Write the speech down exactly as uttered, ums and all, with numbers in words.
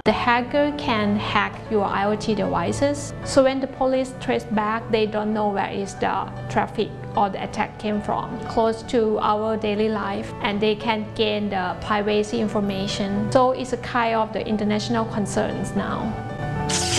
The hacker can hack your IoT devices. So when the police trace back, they don't know where is the traffic or the attack came from, close to our daily life, and they can gain the privacy information. So it's a kind of the international concerns now.